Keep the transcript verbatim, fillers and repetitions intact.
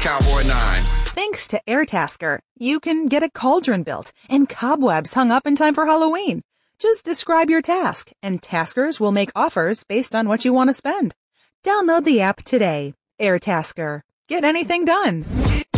Cowboy nine. Thanks to Airtasker, you can get a cauldron built and cobwebs hung up in time for Halloween. Just describe your task, and taskers will make offers based on what you want to spend. Download the app today. Airtasker. Get anything done.